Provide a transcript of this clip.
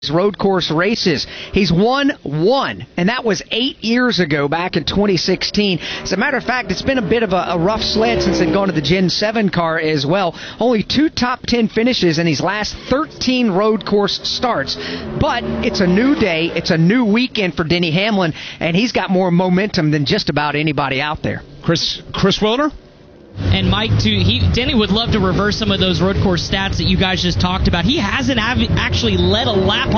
road course races. He's won one, and that was 8 years ago, back in 2016. As a matter of fact, it's been a bit of a rough sled since they've gone to the Gen 7 car as well. Only 2 top 10 finishes in these last 13 road course starts. But it's a new day, it's a new weekend for Denny Hamlin, and he's got more momentum than just about anybody out there. Chris Wilder? And Mike, too, Denny would love to reverse some of those road course stats that you guys just talked about. He hasn't actually led a lap on